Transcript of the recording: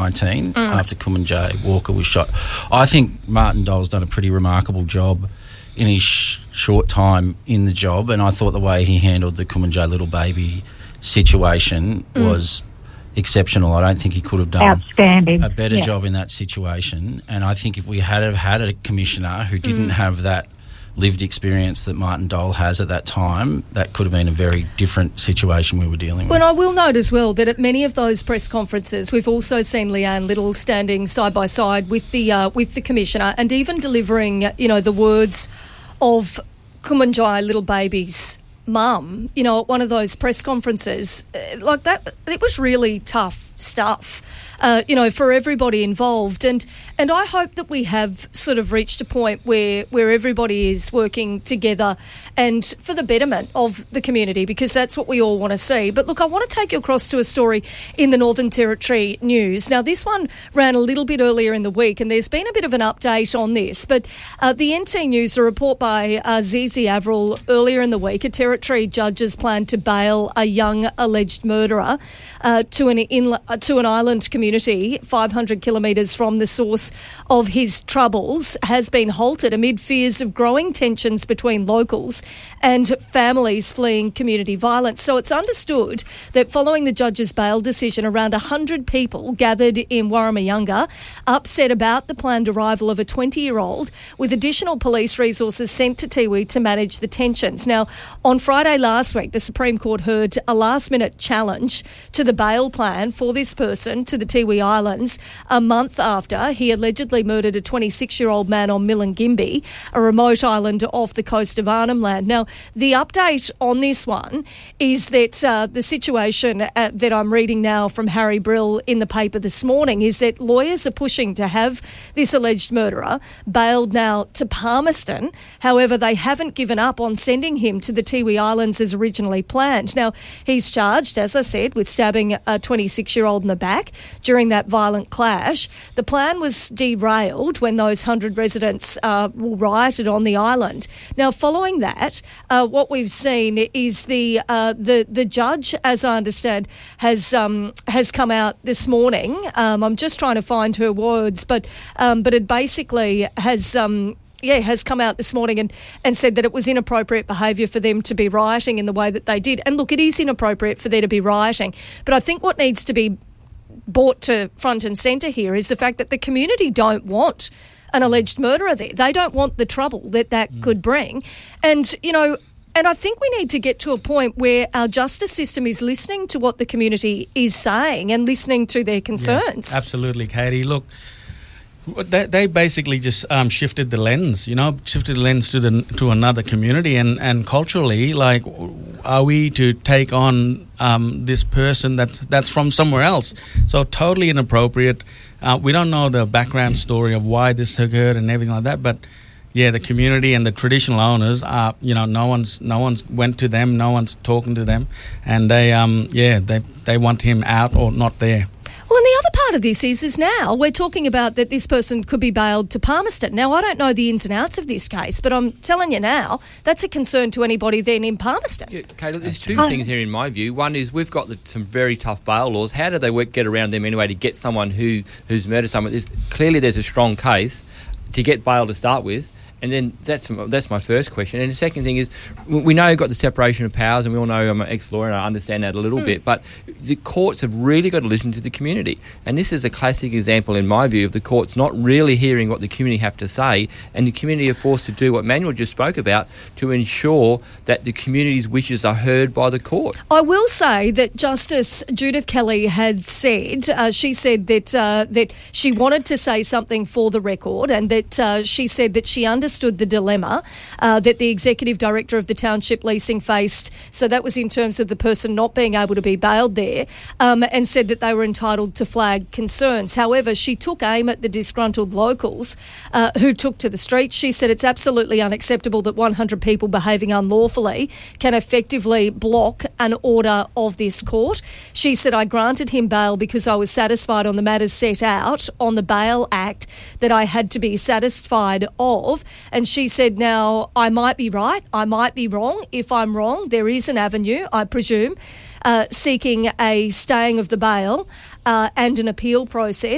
2019 after Kumanjayi Walker was shot. I think Martin Dole's done a pretty remarkable job in his short time in the job, and I thought the way he handled the Kumanjayi little baby situation was exceptional. I don't think he could have done outstanding a better job in that situation, and I think if we had have had a commissioner who didn't have that lived experience that Martin Dole has at that time, that could have been a very different situation we were dealing with. Well, I will note as well that at many of those press conferences, we've also seen Leanne Little standing side by side with the commissioner and even delivering, the words of Kumanjayi little baby's mum, at one of those press conferences. Like that, it was really tough stuff. For everybody involved. And I hope that we have sort of reached a point where everybody is working together and for the betterment of the community, because that's what we all want to see. But look, I want to take you across to a story in the Northern Territory News. Now, this one ran a little bit earlier in the week, and there's been a bit of an update on this. But the NT News, a report by Zizi Avril earlier in the week, a Territory judge's plan to bail a young alleged murderer to an island community 500 kilometres from the source of his troubles has been halted amid fears of growing tensions between locals and families fleeing community violence. So it's understood that following the judge's bail decision, around 100 people gathered in Warramayunga, upset about the planned arrival of a 20-year-old, with additional police resources sent to Tiwi to manage the tensions. Now, on Friday last week, the Supreme Court heard a last-minute challenge to the bail plan for this person to the Tiwi Islands a month after he allegedly murdered a 26-year-old man on Milingimbi, a remote island off the coast of Arnhem Land. Now, the update on this one is that the situation that I'm reading now from Harry Brill in the paper this morning is that lawyers are pushing to have this alleged murderer bailed now to Palmerston. However, they haven't given up on sending him to the Tiwi Islands as originally planned. Now, he's charged, as I said, with stabbing a 26-year-old in the back during that violent clash. The plan was derailed when those 100 residents rioted on the island. Now, following that, what we've seen is the judge, as I understand, has come out this morning. I'm just trying to find her words, but it basically has come out this morning and said that it was inappropriate behaviour for them to be rioting in the way that they did. And look, it is inappropriate for there to be rioting, but I think what needs to be brought to front and centre here is the fact that the community don't want an alleged murderer there. They don't want the trouble that could bring. And, and I think we need to get to a point where our justice system is listening to what the community is saying and listening to their concerns. Yeah, absolutely, Katie. Look, they basically just shifted the lens, to another community, and culturally, like, are we to take on this person that's from somewhere else? So totally inappropriate. We don't know the background story of why this occurred and everything like that, but yeah, the community and the traditional owners are, no one's went to them, no one's talking to them, and they want him out or not there. Well, and the other part of this is now we're talking about that this person could be bailed to Palmerston. Now, I don't know the ins and outs of this case, but I'm telling you now, that's a concern to anybody then in Palmerston. Yeah, Kate, there's two things here in my view. One is we've got some very tough bail laws. How do they get around them anyway to get someone who's murdered someone? Clearly there's a strong case to get bail to start with. And then that's my first question. And the second thing is, we know you've got the separation of powers, and we all know I'm an ex-lawyer and I understand that a little bit, but the courts have really got to listen to the community. And this is a classic example, in my view, of the courts not really hearing what the community have to say, and the community are forced to do what Manuel just spoke about to ensure that the community's wishes are heard by the court. I will say that Justice Judith Kelly had said, she said that she wanted to say something for the record, and that she said that she understood the dilemma that the executive director of the township leasing faced. So that was in terms of the person not being able to be bailed there, and said that they were entitled to flag concerns. However, she took aim at the disgruntled locals who took to the streets. She said it's absolutely unacceptable that 100 people behaving unlawfully can effectively block an order of this court. She said, I granted him bail because I was satisfied on the matters set out on the Bail Act that I had to be satisfied of. And she said, now, I might be right, I might be wrong. If I'm wrong, there is an avenue, I presume, seeking a staying of the bail and an appeal process.